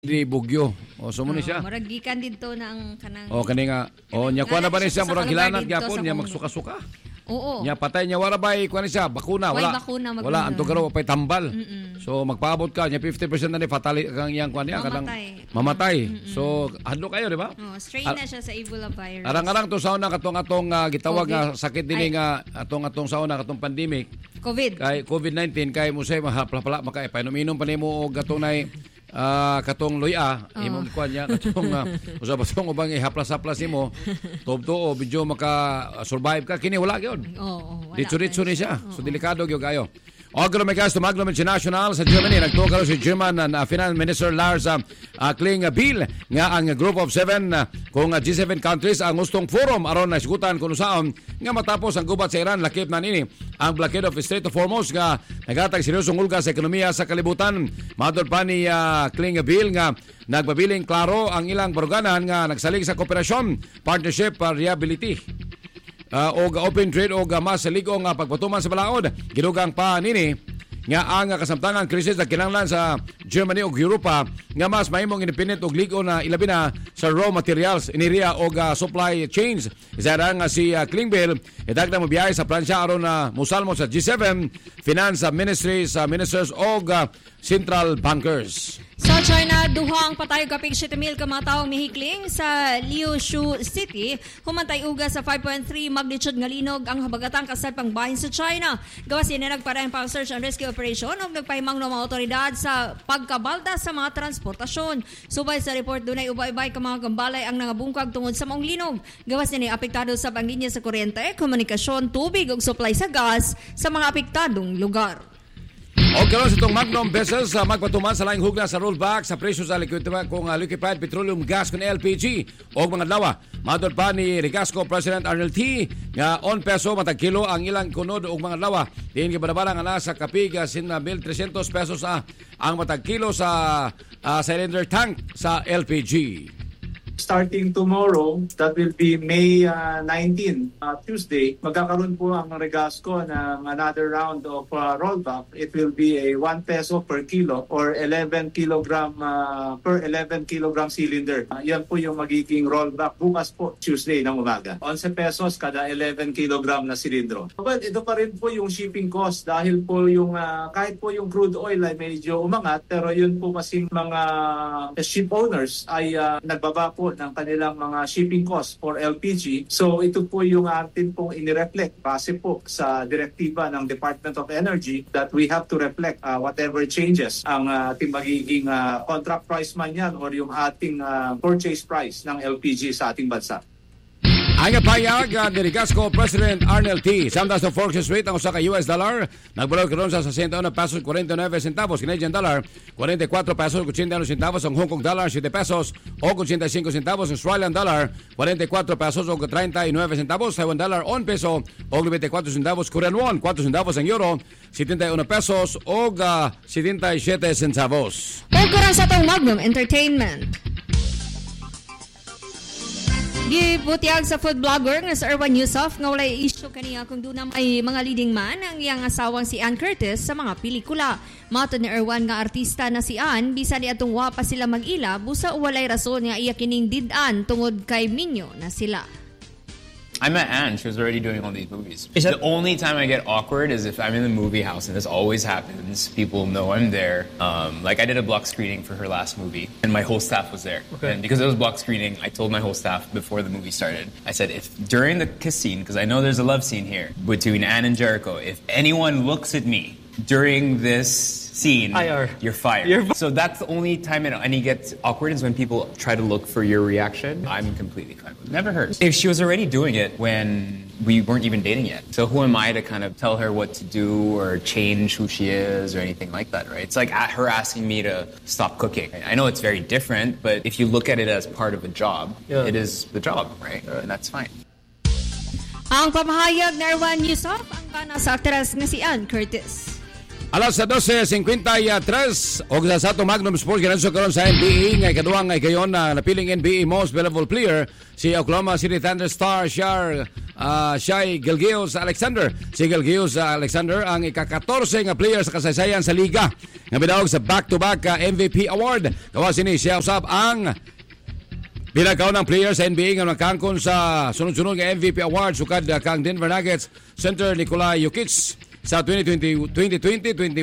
di Bugyo. O sumuni siya. Murag gikan dito na ang kanang Kani nga. Nya kuha na ba ni siya murag gilanat gyapon niya magsuka-suka. Oo. Nya patay niya wala bay kuha ni siya bakuna wala. Wala anto garo pay tambal. So magpaabot ka nya 50% na ni fatali kang yang kuha niya kadang mamatay. So hadlo kayo di ba? Strain na siya sa Ebola virus. Arang-arang to sauna katong gitawag nga sakit dinhi nga atong sauna katong pandemic. Kay COVID-19 kay mo say mahapla-pala maka painom-inom pa nimo og katong nay katong luya imong kuan niya katong usab-usab ubang ihaplas-haplas nimo tubto medyo maka survive ka kini wala gyud. Ditso-ditso ni siya. So delikado gyud kayo. Ogro may kasto Magnum International sa Germany nagtukar si German na Finance Minister Lars Klingbeil nga ang Group of 7 kung G7 countries ang gustong forum aron na isgutan kung saan nga matapos ang gubat sa Iran lakip na nini ang blockade of Strait of Hormuz nga nagatag seryosong ulga sa ekonomiya sa kalibutan. Madod pa ni Klingbeil nga nagbabiling klaro ang ilang baruganan nga nagsalig sa kooperasyon, partnership, reliability o open trade o mas ligong pagpatuman sa balaod. Gidugang pa nini nga ang kasamtangan krisis na kinahanglan sa Germany o Europa nga mas mahimong independent og ligo na ilabi na sa raw materials iniria o supply chains. Isa nga si Klingbeil idagdag mo biyahe sa Pransya aron na musalmo sa G7 finance ministries, ministers o central bankers. Sa China, duhang patay kapig 7,000 ka mga taong mihikling sa Liuzhou City. Humantay uga sa 5.3 magnitude nga linog ang habagatang kasadpang bahin sa China. Gawas yun na nagparang pang search and rescue operation o nagpahimang ng mga otoridad sa pagkabalda sa mga transportasyon. Subay sa report, dunay ubay-ubay ka mga gambalay ang nangabungkag tungod sa maong linog. Gawas yun ay apektado sa ang linya sa kuryente, komunikasyon, tubig ug supply sa gas sa mga apektadong lugar. O karon sa itong Magnum Vessels magpatuman sa laing hugna sa rollback sa presyo sa liquefied petroleum gas kung LPG o mga lawa. Madod pa ni Regasco President Arnel T nga on peso matag kilo ang ilang kunod o mga lawa. Diin gibanabalang ana sa kapig 1,300 pesos ang matag kilo sa cylinder tank sa LPG. Starting tomorrow, that will be May 19, Tuesday, magkakaroon po ang Regasco ng another round of rollback. It will be a 1 peso per kilo or 11 kilogram per 11 kilogram cylinder. Yan po yung magiging rollback bukas po, Tuesday ng umaga. 11 pesos kada 11 kilogram na silindro. But ito pa rin po yung shipping cost dahil po yung kahit po yung crude oil ay medyo umangat, pero yun po kasing mga ship owners ay nagbaba po ng kanilang mga shipping costs for LPG. So ito po yung atin pong inireflect base po sa direktiba ng Department of Energy that we have to reflect whatever changes ang ating magiging contract price man yan or yung ating purchase price ng LPG sa ating bansa. Ang payag ni Regasco President Arnel T. Samtang sa forex rate ang usa ka US dollar nagbalaw karon sa 61 pesos 49 centavos, Canadian dollar 44 pesos 81 centavos, ang Hong Kong dollar 7 pesos o 85 centavos, Australian dollar 44 pesos o 39 centavos, Taiwan dollar 1 peso o 94 centavos, Korean won 4 centavos, ang euro 71 pesos o 77 centavos. O karang sa tong Magnum Entertainment. Gibutiag sa food blogger nga sa Erwan Yusuf nga walay issue kaniya kung doon ay mga leading man ang iyang asawang si Ann Curtis sa mga pelikula. Matod ni Erwan nga artista na si Ann, bisan ni atong wa pa sila mag-ila, busa walay rason nga iya kining did-an tungod kay minyo na sila. I met Anne. She was already doing all these movies. The only time I get awkward is if I'm in the movie house, and this always happens. People know I'm there. Like I did a block screening for her last movie, and my whole staff was there. Okay. And because it was block screening, I told my whole staff before the movie started. I said, if during the kiss scene, because I know there's a love scene here between Anne and Jericho, if anyone looks at me during this scene, you're fired. So that's the only time it gets awkward is when people try to look for your reaction. I'm completely fine with it. Never hurts. If she was already doing it when we weren't even dating yet, so who am I to kind of tell her what to do or change who she is or anything like that, right? It's like her asking me to stop cooking. I know it's very different, but if you look at it as part of a job, it is the job, right? And that's fine. Ang pamahayag ni Erwan Yusuf ang kana sa aktres nga si Ann Curtis. Alas sa 12:53 og sa ato Magnum Sports ganun karon sa NBA ngay kaduang ngay kayon na napiling NBA most valuable player si Oklahoma City Thunder star Shai Gilgeous-Alexander. Si Gilgeous-Alexander ang ika-14 nga player sa kasaysayan sa liga nga bidawog sa back-to-back MVP award. Kawas ni siya usab ang pinakaw ng player sa NBA nga nakangkon sa sunod-sunod nga MVP award sukad kang Denver Nuggets center Nikola Jokic sa 2020, 21,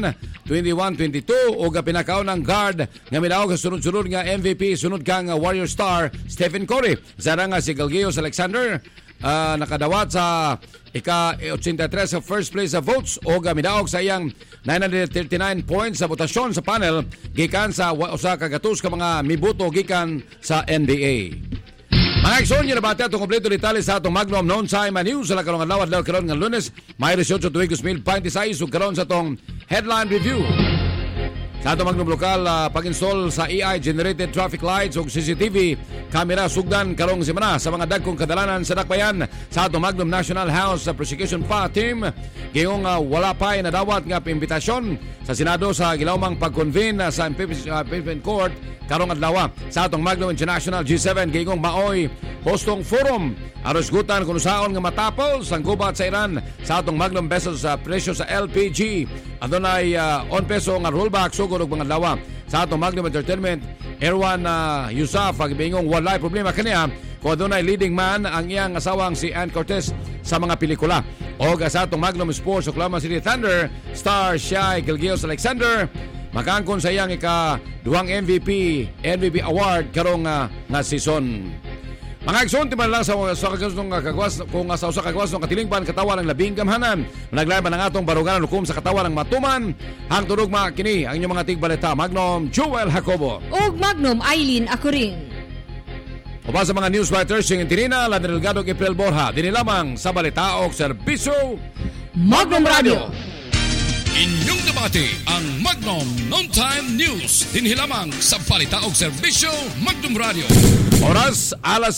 22 o pinakaw ng guard nga minawag sa sunod-sunod nga MVP sunod kang Warrior star Stephen Curry. Sana nga si Gilgeous-Alexander nakadawat sa ika-83 sa first place sa votes o minawag sa iyang 939 points sa botasyon sa panel gikan sa usa ka gatos ka mga mibuto gikan sa NBA. Mga aksyon, yun nabati atong kompleto detalye sa atong Magnum Non-Time News sa lakalong adlaw adlaw karon nga Lunes, May 18 tuig 2026 ug karon sa atong headline review. Sa atong Magnum lokal pag-install sa AI generated traffic lights ug CCTV camera sugdan karong semana sa mga dagkong kadalanan sa dakbayan sa atong Magnum National House Prosecution Pa Team gayong wala pa nadawat nga imbitasyon sa Senado sa gilawmang pag-convene sa impeachment court karong adlaw sa atong Magnum International G7 gayong maoy hostong forum aros gutan kung saon nga matapos ang gubat sa Iran sa atong Magnum vessels sa presyo sa LPG adunay 1 peso nga rollback sugod og mga adlaw sa atong Magnum Entertainment Erwan Yusuf agibingong walay problema kaniya kung adunay leading man ang iyang asawang si Ann Cortez sa mga pelikula o sa atong Magnum Sports Oklahoma City Thunder star Shai Gilgeous-Alexander makangkon sa iyang ika-duhang MVP award karong nga season. Mga aksyon, timan lang sa kagwas kung sa usa kagwas ng katilingpan katawan ng labing gamhanan. Naglaban ng atong baruganan hukom sa katawan ng matuman. Hang tunog kini ang inyong mga tigbalita. Magnum Joel Jacobo. Ug Magnum Eileen Acuring. O ba sa mga news writers yung Tinina, Lander Delgado, April Borja. Dini lamang sa balita o serbisyo Magnum Radio. Inyong debate ang Magnum Non-Time News. Dinhilamang sa balita o serbisyo Magnum Radio. Oras alas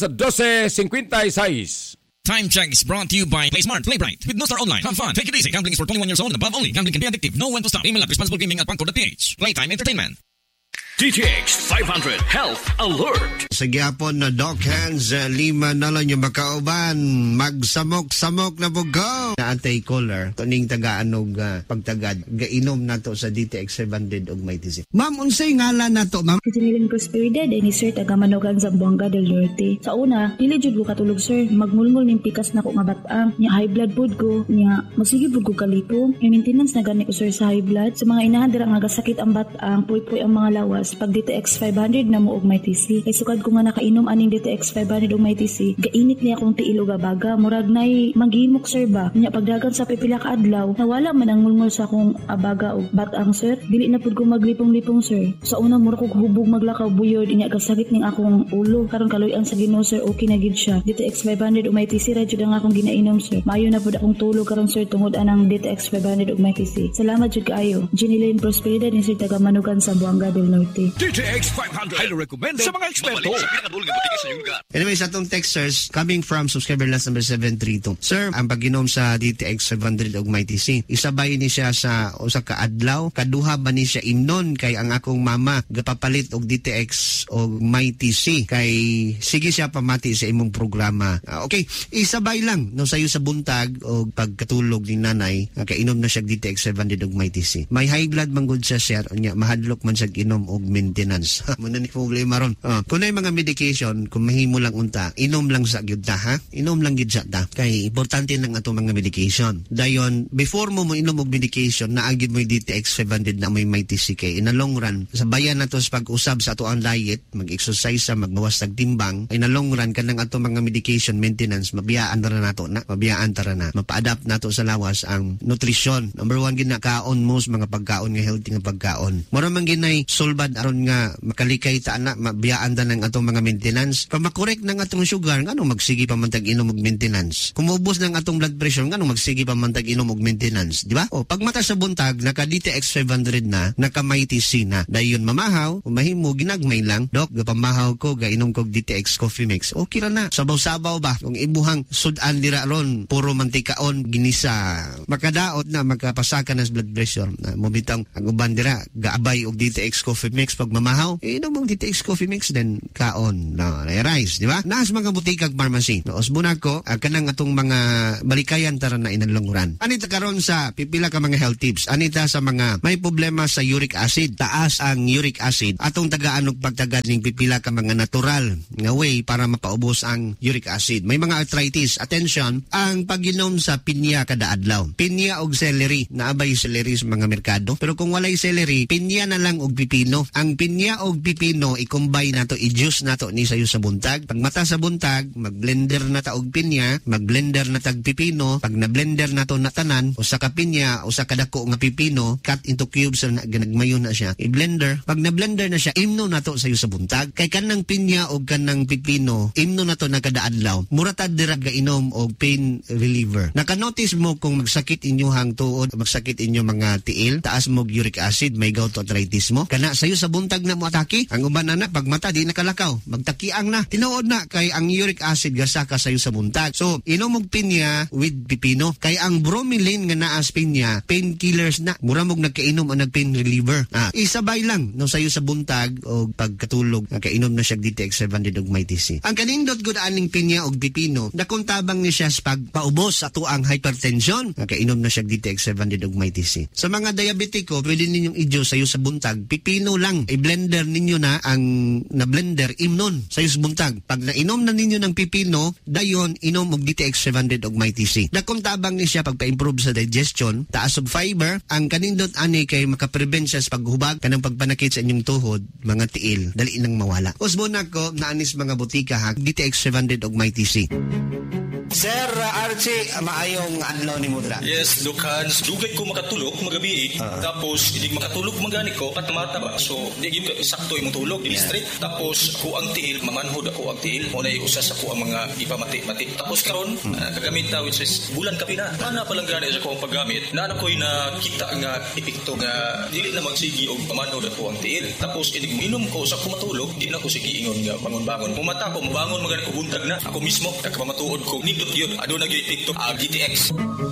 12:56. Time check is brought to you by PlaySmart, Play Bright. With No Star Online, have fun, take it easy. Gambling is for 21 years old and above only. Gambling can be addictive. Know when to stop. Email at responsiblegaming@pangko.ph. Playtime Entertainment. DTH 500 Health Alert. Sa gyapon na Doc Hands, 5 na lang yung makauban. Magsamok-samok na bugaw. Naantay caller, tuning tagaanog pagtagad. Gainom na to sa DTX 700 og may tisip. Ma'am, unsay ngalan na to, ma'am? Kitiniling Prosperidad, ni Sir Tagamanogan sa Buanga del Norte. Sa una, dili jud ko katulog, sir. Magmulmul ning pikas na ko nga batang. Nya high blood pod ko. Nya magsige pod ko kalipo. May maintenance na gani ko, sir, sa high blood. Sa mga inahan dira nga gasakit ang batang, puy-puy ang mga lawas. Pag DTX 500 na mo og may TC. Kay sukad ko nga nakainom aning DTX 500 og may TC, gainit niya akong tiil og abaga. Murag nay manghimok, sir ba. Nya pagdagan sa pipila ka adlaw, nawala man ang mulmol sa akong abaga og batang, sir. Dili na pud ko maglipong-lipong, sir. Sa una mura kog hubog maglakaw buyod, inya kasakit ning akong ulo. Karon kaloy-an sa Ginoo, sir, okay na gid siya. DTX 500 og may TC ra jud ang akong ginainom, sir. Maayo na pud akong tulog karon, sir, tungod anang DTX 500 og may TC. Salamat jud kaayo. Jeniline Prosperidad ni Sir Tagamanugan sa Buanga del Norte. DTX 500 highly recommend sa mga eksperto. Anyway, sa itong texters, coming from subscriber last number 732. Sir, ang pag-inom sa DTX 500 og may TC, isabay ni siya sa usa ka adlaw, kaduha ba ni siya imnon kay ang akong mama gapapalit og DTX og may TC kay sige siya pamati sa imong programa. Okay, isabay lang no sayo sa buntag og pagkatulog ni nanay, kainom na siya DTX 700 og may TC. May high blood man gud siya, sir, nya mahadlok man siya inom og maintenance. Muna ni problema ron. Kung na mga medication, kung mahimo lang unta, inom lang sa gyud ta, ha? Inom lang gyud sa ta. Kay importante nang ato mga medication. Dayon, before mo inom og medication, naagid mo yung DTX 500 na may TC kay in a long run. Sa bayan nato sa pag-usab sa ato ang diet, mag-exercise sa magbawas tag timbang, in a long run kanang ato mga medication maintenance, mabiyaan tara nato na. Mabiyaan tara na. Mapa-adapt nato sa lawas ang nutrition. Number 1 gid na kaon mo mga pagkaon nga healthy nga pagkaon. Mura man ginay sulbad aron nga makalikay ta na mabiyaan ta ng atong mga maintenance. Pa makorek ng atong sugar ngano magsige pa man tag inom og maintenance. Kumubos ng atong blood pressure ngano magsige pa man tag inom og maintenance, di ba? O pag mata sa buntag naka DTX 500 na, naka Mighty C na. Dayon mamahaw, mahimo ginagmay lang, dok gapamahaw ko gainom kog DTX Coffee Mix. Okay ra na. Sabaw-sabaw ba kung ibuhang sudan dira ron puro mantikaon ginisa. Makadaot na magkapasaka nas blood pressure. Mobitang ang uban dira gaabay og DTX Coffee Mix pag mamahaw. Inom og DTX Coffee Mix then kaon. No, rice, di ba? Naas mga butikag pharmacy. No, osbunag ko kanang atong mga balikayan tara na inalunguran. Anita karon sa pipila ka mga health tips. Anita sa mga may problema sa uric acid, taas ang uric acid. Atong tagaan og pagtagad ning pipila ka mga natural nga way para mapaubos ang uric acid. May mga arthritis. Attention, ang pag-inom sa pinya kada adlaw. Pinya og celery, naabay celery sa mga merkado. Pero kung walay celery, pinya na lang og pipino. Ang pinya og pipino i-combine nato, i-juice nato ni sayo sa buntag. Pag mata sa buntag, mag-blender na ta og pinya, mag-blender na tag pipino. Pag na-blender nato na tanan, usa ka pinya, usa ka dako nga pipino, cut into cubes na ginagmayon na siya. I-blender. Pag na-blender na siya, imno nato sayo sa buntag. Kay kanang pinya og kanang pipino, imno nato na kada adlaw. Muratad dira gainom og pain reliever. Naka-notice mo kung magsakit inyohang tuod, magsakit inyo mga tiil, taas mo uric acid, may gout arthritis mo. Kana sayo sa buntag na mo atake, ang uban na pag mata di nakalakaw, magtakiang na. Tinuod na kay ang uric acid gasaka sayo sa buntag. So, inom og pinya with pipino. Kay ang bromelain nga naa sa pinya, painkillers na. Mura mog nagkainom ang nag-pain reliever. Isabay lang no sayo sa buntag o pagkatulog, kainom na siya DTX 700 og Mighty C. Ang kanindot gud aning pinya og pipino, nakuntabang ni siya sa pagpaubos sa tuang hypertension, kainom na siya DTX 700 og Mighty C. Sa mga diabetiko, pwede ninyong i-juice sayo sa buntag, pipino lang. I-blender ninyo na ang na-blender, imnon sayo sa buntag. Pag nainom na ninyo ng pipino, dayon inom og DTX 700 og Mighty C. Nakuntabang ni siya pagpa-improve sa digestion, taas og fiber, ang kanindot ani kay makaprevent siya sa paghubag, kanang pagpanakit sa inyong tuhod, mga tiil, dali nang mawala. Usbon ko, naanis mga butika ha, DTX 700 og Mighty C. Sir Archie, maayong adlaw ni Mudra. Yes, Lukan. Dugay ko makatulog magabi. Tapos, hindi makatulog magani ko at mata ba. So, hindi ko sakto yung tulog. Straight. Tapos, ko ang tiil, mamanhod ako ang tiil. Muna yung usas ako ang mga ipamati-mati. Tapos karon, kagamit na which is bulan kapi na. Mana palang gani sa ko ang paggamit. Nana ko'y nakita nga epekto nga dili na magsigi o mamanhod ako ang tiil. Tapos, inom ko sa kumatulog, di na ko sige ingon nga bangon-bangon. Pumata ko, mabangon magani ko buntag na. Ako mismo, nakapamatuod ko. Yun, ado nag-i-tiktok GTX.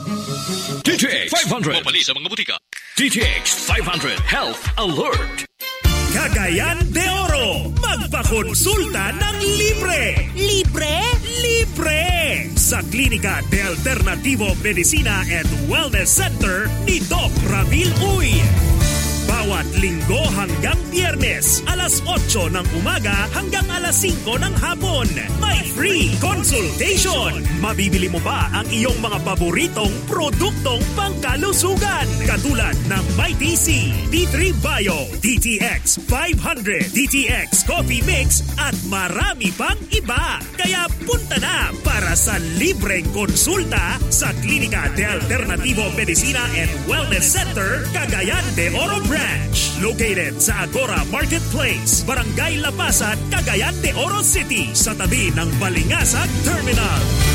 GTX 500. Mapali sa mga butika. GTX 500 Health Alert. Cagayan de Oro. Magpakonsulta ng libre. Libre? Libre! Sa Klinika de Alternativo Medicina and Wellness Center ni Doc Ramil Uy. Bawat linggo hanggang Biyernes, alas 8 ng umaga hanggang alas 5 ng hapon. May free consultation. Mabibili mo ba ang iyong mga paboritong produktong pangkalusugan? Katulad ng Mighty C, D3 Bio, DTX 500, DTX Coffee Mix at marami pang iba. Kaya punta na para sa libreng konsulta sa Klinika de Alternativo Medicina and Wellness Center, Cagayan de Oro Branch, located sa Agora Marketplace, Barangay Lapasan, Cagayan de Oro City, sa tabi ng Balingasag Terminal.